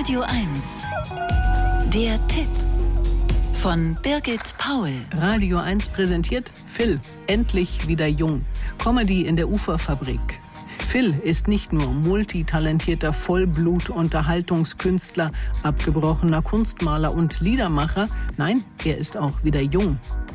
Radio 1. Der Tipp von Birgit Paul. Radio 1 präsentiert Phil, endlich wieder jung. Comedy in der Uferfabrik. Phil ist nicht nur multitalentierter Vollblut-Unterhaltungskünstler, abgebrochener Kunstmaler und Liedermacher. Nein, er ist auch wieder jung.